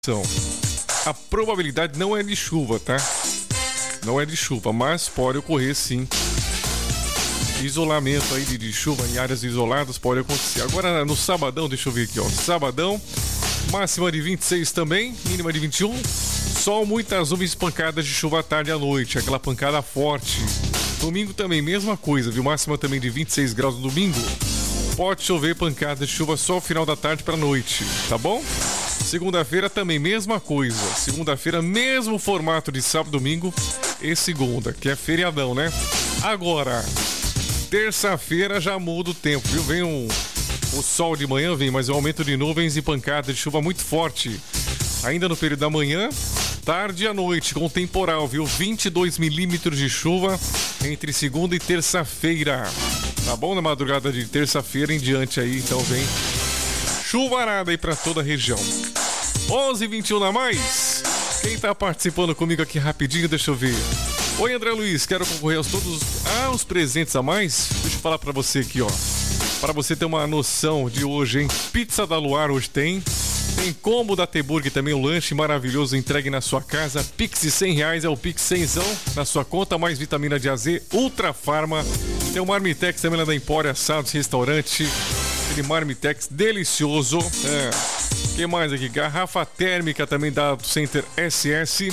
A probabilidade não é de chuva, tá? Não é de chuva, mas pode ocorrer sim. Isolamento aí de chuva em áreas isoladas pode acontecer. Agora no sabadão, deixa eu ver aqui, ó. Sabadão, máxima de 26 também, mínima de 21. Sol, muitas nuvens, pancadas de chuva à tarde e à noite, aquela pancada forte. Domingo também, mesma coisa, viu? Máxima também de 26 graus no domingo. Pode chover, pancada de chuva só no final da tarde pra noite, tá bom? Segunda-feira também, mesma coisa. Segunda-feira, mesmo formato de sábado e domingo e segunda, que é feriadão, né? Agora, terça-feira já muda o tempo, viu? Vem o sol de manhã, vem, mas o aumento de nuvens e pancada de chuva muito forte. Ainda no período da manhã, tarde e à noite, com temporal, viu? 22 milímetros de chuva entre segunda e terça-feira. Tá bom? Na madrugada de terça-feira em diante aí, então vem chuvarada aí pra toda a região. 11h21 na mais. Quem tá participando comigo aqui rapidinho, deixa eu ver. Oi, André Luiz, quero concorrer aos os presentes a mais. Deixa eu falar pra você aqui, ó. Pra você ter uma noção de hoje, hein? Pizza da Luar hoje tem combo da Teburg também, um lanche maravilhoso entregue na sua casa. Pix de R$100 é o Pix 100zão na sua conta, mais vitamina de AZ, Ultra Farma. Tem o Marmitex também lá da Empório Assados Restaurante. Aquele Marmitex delicioso. O que mais aqui? Garrafa térmica também da Center SS.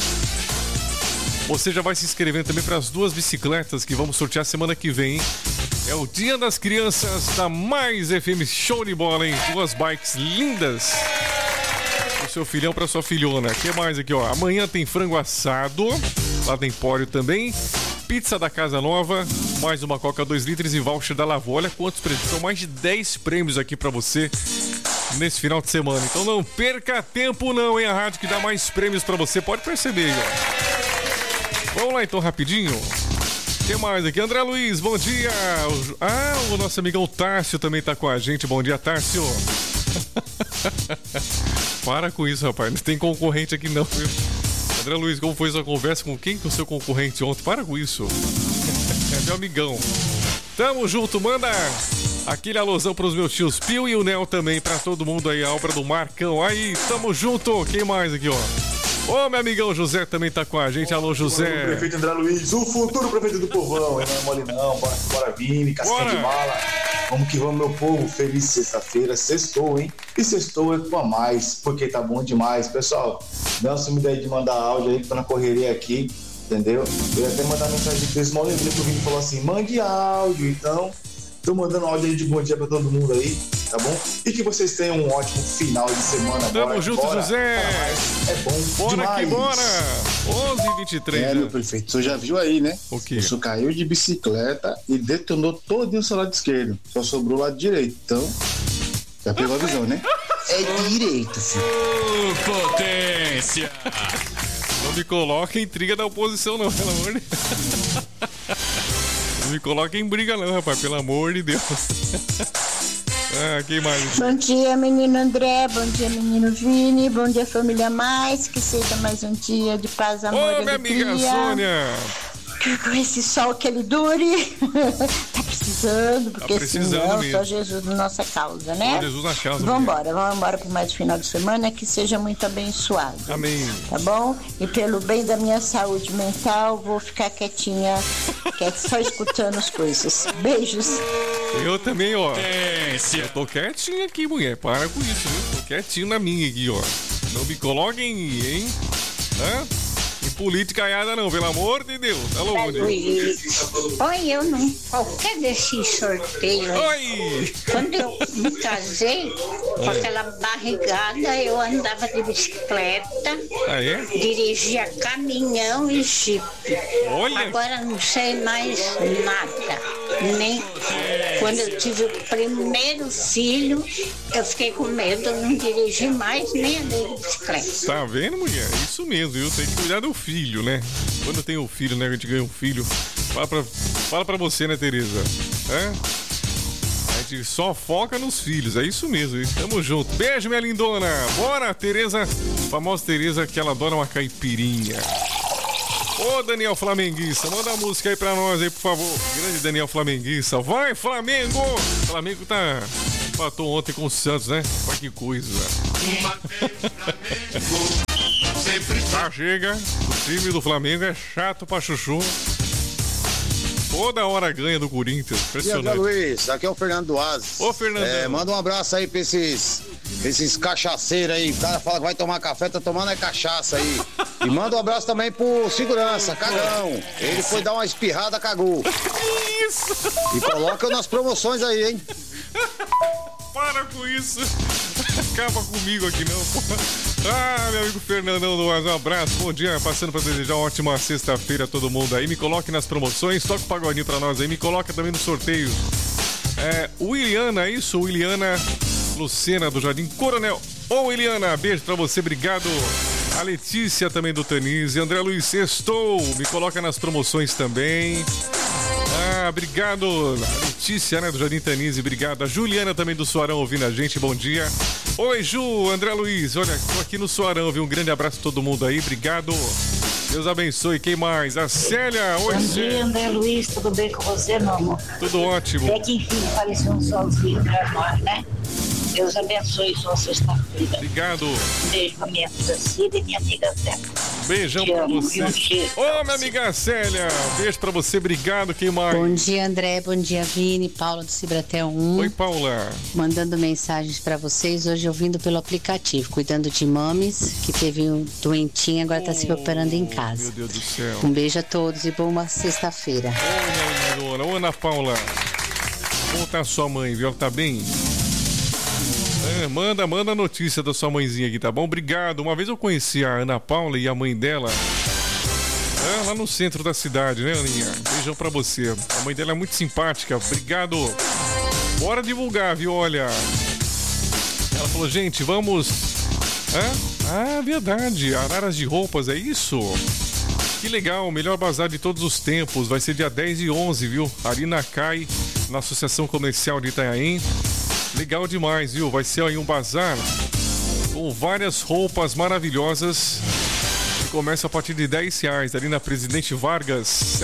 Você já vai se inscrevendo também para as 2 bicicletas que vamos sortear semana que vem, hein? É o Dia das Crianças da Mais FM, show de bola, hein? 2 bikes lindas. O seu filhão para sua filhona. O que mais aqui, ó? Amanhã tem frango assado, lá da Empório também. Pizza da Casa Nova, mais uma Coca 2 litros e voucher da Lavô. Olha quantos prêmios. São mais de 10 prêmios aqui pra você nesse final de semana. Então não perca tempo não, hein? A rádio que dá mais prêmios pra você. Pode perceber aí, ó. Vamos lá então, rapidinho. O que mais aqui? André Luiz, bom dia. O nosso amigão Tárcio também tá com a gente. Bom dia, Tárcio. Para com isso, rapaz. Não tem concorrente aqui não, viu? André Luiz, como foi sua conversa com quem? Com o seu concorrente ontem? Para com isso. É meu amigão. Tamo junto, manda aquele alusão pros meus tios Pio e o Nel também, pra todo mundo aí, a obra do Marcão. Aí, tamo junto. Quem mais aqui, ó? Ô, meu amigão José também tá com a gente. Alô, José. O prefeito André Luiz, o futuro prefeito do povão. Ele não é mole não, bora Vini, casquinha de bala. Vamos que vamos, meu povo. Feliz sexta-feira, sextou, hein? E sextou é com a mais, porque tá bom demais. Pessoal, dá uma sumida aí de mandar áudio aí, que tô na correria aqui, entendeu? Eu ia até mandar mensagem de texto, mal lembrei que o Vini falou assim, mande áudio, então... Tô mandando áudio aí de bom dia pra todo mundo aí, tá bom? E que vocês tenham um ótimo final de semana. Tamo junto, bora, José! É bom bora demais! Que bora! 11h23. Meu prefeito, você já viu aí, né? O quê? O senhor caiu de bicicleta e detonou todo o seu lado esquerdo. Só sobrou o lado direito. Então, já pegou a visão, né? É direito, filho. Potência! Não me coloca em intriga da oposição, não, pelo amor de Deus. Não me coloca em briga não, rapaz, pelo amor de Deus. Quem mais? Bom dia, menino André, bom dia, menino Vini, bom dia, família mais, que seja mais um dia de paz, amor e minha alegria. amiga Sônia. Que com esse sol que ele dure, tá precisando, porque tá precisando senão mesmo. só Jesus na nossa causa, né? Só Jesus na causa. Vamos embora para mais final de semana, que seja muito abençoado. Amém. Tá bom? E pelo bem da minha saúde mental, vou ficar quietinha, só escutando as coisas. Beijos. Eu também, ó. Eu tô quietinho aqui, mulher. Para com isso, viu? Tô quietinho na minha aqui, ó. Não me coloquem, hein? Em política aiada não, pelo amor de Deus. Alô, bom dia. Oi, eu não. Qualquer desses sorteios. Oi! Quando eu me casei, com aquela barrigada, eu andava de bicicleta, dirigia caminhão e jipe. Olha. Agora não sei mais nada. Nem quando eu tive o primeiro filho, eu fiquei com medo, não dirigi mais, nem andei de bicicleta. Tá vendo, mulher? Isso mesmo, viu? Tem que cuidar do filho, né? Quando tem um filho, né? A gente ganha um filho. Fala pra você, né, Tereza? A gente só foca nos filhos, é isso mesmo, hein? Tamo junto. Beijo, minha lindona. Bora, Tereza. Famosa Tereza, que ela adora uma caipirinha. Ô, Daniel Flamenguista, manda a música aí pra nós aí, por favor. Grande Daniel Flamenguista. Vai, Flamengo! Flamengo tá Empatou ontem com o Santos, né? Olha que coisa. Já chega, o time do Flamengo é chato pra chuchu. Toda hora ganha do Corinthians. Impressionante. E aí, Luiz, aqui é o Fernando Duaz. Ô, Fernando. Manda um abraço aí pra esses cachaceiros aí. O cara fala que vai tomar café, tá tomando cachaça aí. E manda um abraço também pro segurança, Cagão. Ele foi dar uma espirrada, cagou. Que isso? E coloca nas promoções aí, hein? Para com isso. Acaba comigo aqui não, pô. Ah, meu amigo Fernandão Duaz, um abraço, bom dia, passando para desejar uma ótima sexta-feira a todo mundo aí. Me coloque nas promoções, toca o pagodinho pra nós aí, me coloca também no sorteio. Williana, é isso? Williana Lucena do Jardim Coronel. Ô, Williana, beijo pra você, obrigado. A Letícia também do Tanise, André Luiz Sextou, me coloca nas promoções também. Obrigado, Letícia, né, do Jardim Tanise, obrigado. A Juliana também do Suarão ouvindo a gente, bom dia. Oi, Ju, André Luiz, olha, tô aqui no Suarão, viu? Um grande abraço a todo mundo aí, obrigado. Deus abençoe, quem mais? A Célia, oi, Bom dia, André Luiz, tudo bem com você, meu amor? Tudo ótimo. Até que enfim apareceu um solzinho pra nós, né? Deus abençoe sua sexta-feira. Obrigado. Um beijo pra minha amiga Cida e minha amiga Zé. Beijão pra você. Ô, minha amiga Célia, beijo pra você, obrigado, quem mais? Bom dia, André, bom dia, Vini, Paula do Cibratel 1. Oi, Paula. Mandando mensagens pra vocês, hoje ouvindo pelo aplicativo, cuidando de mames, que teve um doentinho, agora tá se recuperando em casa. Meu Deus do céu. Um beijo a todos e boa sexta-feira. Ô, Ana Paula, como tá sua mãe, viu? Ela tá bem? Manda notícia da sua mãezinha aqui, tá bom? Obrigado. Uma vez eu conheci a Ana Paula e a mãe dela lá no centro da cidade, né, Aninha? Beijão pra você. A mãe dela é muito simpática. Obrigado. Bora divulgar, viu? Olha. Ela falou, gente, vamos... verdade. Araras de roupas, é isso? Que legal. O melhor bazar de todos os tempos. Vai ser dia 10 e 11, viu? Ali na CAI, na Associação Comercial de Itanhaém. Legal demais, viu? Vai ser aí um bazar com várias roupas maravilhosas que começa a partir de R$10 ali na Presidente Vargas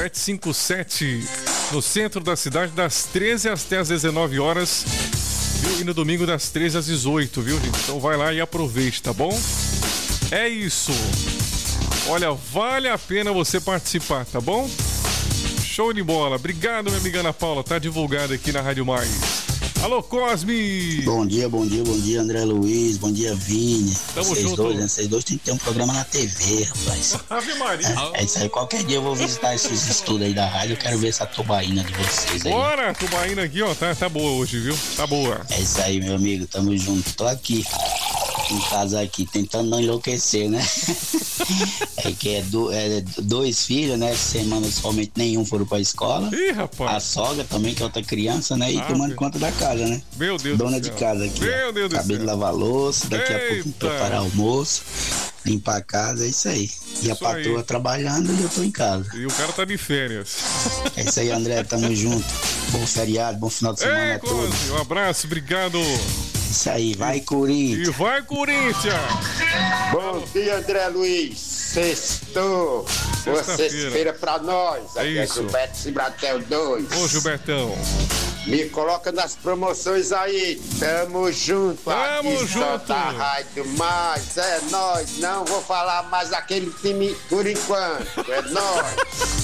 757 no centro da cidade, das 13 até as 19 horas, viu? E no domingo das 13 às 18, viu, gente? Então vai lá e aproveite, tá bom? É isso. Olha, vale a pena você participar, tá bom? Show de bola. Obrigado, minha amiga Ana Paula. Tá divulgado aqui na Rádio Mais. Alô, Cosme! Bom dia, André Luiz, bom dia, Vini. Tamo junto. Vocês dois tem que ter um programa na TV, rapaz. Ave Maria. É isso aí, qualquer dia eu vou visitar esses estudos aí da rádio, eu quero ver essa tubaína de vocês aí. Bora, tubaína aqui, ó, tá boa hoje, viu? Tá boa. É isso aí, meu amigo, tamo junto. Tô aqui, em casa aqui, tentando não enlouquecer, né? É que é dois filhos, né? Semana somente nenhum foram pra escola. Ih, rapaz. A sogra também, que é outra criança, né? E tomando conta da casa, né? Meu Deus Dona do de céu. casa aqui. Meu Deus do céu. Acabei de lavar a louça, daqui a pouco preparar almoço, limpar a casa, é isso aí. E a patroa trabalhando e eu tô em casa. E o cara tá de férias. É isso aí, André, tamo junto. Bom feriado, bom final de semana a todos. Um abraço, obrigado. Isso aí, vai Corinthians. E vai Corinthians. Bom dia, André Luiz. Sextou. Boa sexta-feira pra nós. Aqui é Gilberto Cibratel 2. Ô, Gilbertão. Me coloca nas promoções aí. Tamo junto. Tamo aqui junto. Tá Rádio Mais. É nóis. Não vou falar mais daquele time por enquanto. É nóis.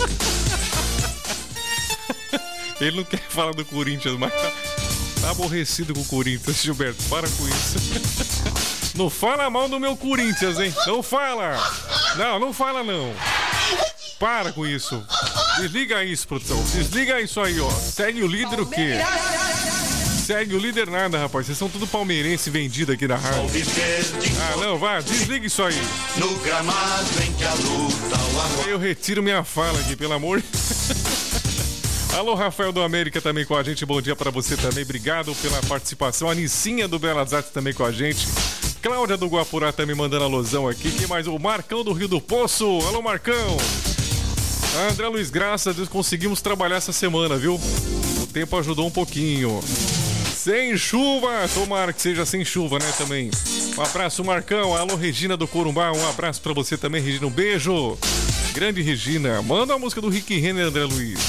Ele não quer falar do Corinthians, mas tá aborrecido com o Corinthians, Gilberto. Para com isso. Não fala mal do meu Corinthians, hein? Não fala. Não fala não. Para com isso. Desliga isso, produção. Desliga isso aí, ó. Segue o líder o quê? Segue o líder nada, rapaz. Vocês são tudo palmeirense vendido aqui na rádio. Não, vai. Desliga isso aí. No gramado em que a luta eu retiro minha fala aqui, pelo amor de Alô, Rafael do América também com a gente. Bom dia pra você também. Obrigado pela participação. A Nicinha do Belas Artes também com a gente. Cláudia do Guapurá também mandando alusão aqui. Quem mais? O Marcão do Rio do Poço. Alô, Marcão. André Luiz, graças a Deus conseguimos trabalhar essa semana, viu? O tempo ajudou um pouquinho. Sem chuva, tomara que seja sem chuva, né, também. Um abraço, Marcão. Alô, Regina do Corumbá, um abraço pra você também, Regina. Um beijo. Grande Regina. Manda a música do Rick Renner, André Luiz.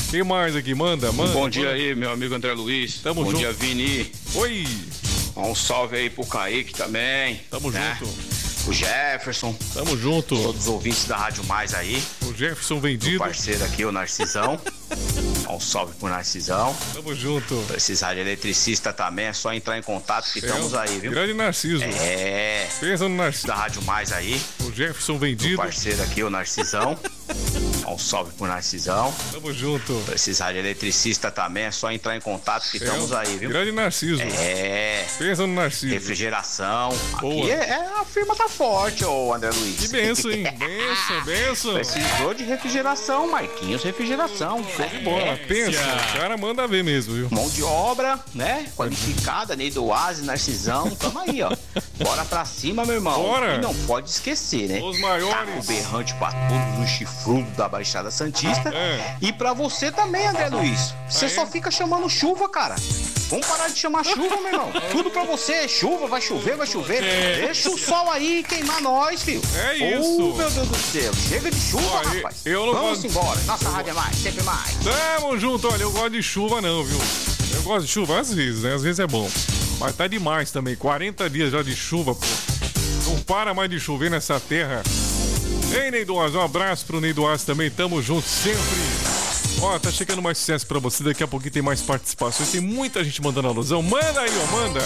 Quem mais aqui? Manda. Bom dia aí, meu amigo André Luiz. Tamo junto. Bom dia, Vini. Oi. Um salve aí pro Kaique também. Tamo junto. O Jefferson. Tamo junto. Todos os ouvintes da Rádio Mais aí. O Jefferson vendido. O parceiro aqui, o Narcisão. Um salve pro Narcisão. Tamo junto. Precisar de eletricista também, é só entrar em contato que estamos aí, viu? Grande Narciso. Pensa no Narciso. Da Rádio Mais aí. O Jefferson vendido. O parceiro aqui, o Narcisão. Um salve pro Narcisão. Tamo junto. Precisar de eletricista também, é só entrar em contato que estamos aí, viu? Grande Narciso. Pensa no Narciso. Refrigeração. Boa. Aqui a firma tá forte, ô André Luiz. Que benção, hein? Benção. Precisou de refrigeração, Marquinhos Refrigeração. Show de bola. Pensa. O cara manda ver mesmo, viu? Mão de obra, né? Qualificada, Neido Oasis, Narcisão. Tamo aí, ó. Bora pra cima, meu irmão. Bora. E não pode esquecer, né? Os maiores. Tá o berrante pra todos os chifrudos da Baixada Santista. E pra você também, André Luiz. Você só fica chamando chuva, cara. Vamos parar de chamar chuva, meu irmão. Tudo pra você é chuva, vai chover. Deixa o sol aí queimar nós, filho. É isso. Meu Deus do céu. Chega de chuva, rapaz. Vamos embora. Nossa rádio é mais, sempre mais. Tamo junto. Olha, eu gosto de chuva não, viu? Eu gosto de chuva às vezes, né? Às vezes é bom. Mas tá demais também. 40 dias já de chuva, pô. Não para mais de chover nessa terra. Ei, Neido Oasis, um abraço pro Neido Oasis também. Tamo junto sempre. Ó, tá chegando mais sucesso pra você. Daqui a pouquinho tem mais participações. Tem muita gente mandando alusão. Manda aí, ó, manda.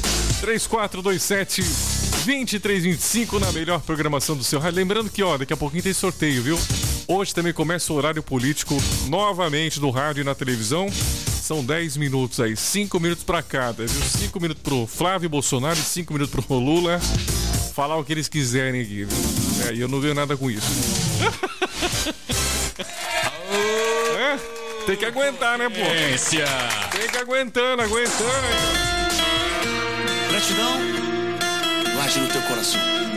3427-2325 na melhor programação do seu rádio. Lembrando que, ó, daqui a pouquinho tem sorteio, viu? Hoje também começa o horário político novamente no rádio e na televisão. São 10 minutos aí, 5 minutos pra cada, viu? 5 minutos pro Flávio Bolsonaro e 5 minutos pro Lula. Falar o que eles quiserem aqui, viu? E eu não ganho nada com isso. Tem que aguentar, né, pô? Tem que aguentando. Gratidão, guarde no teu coração.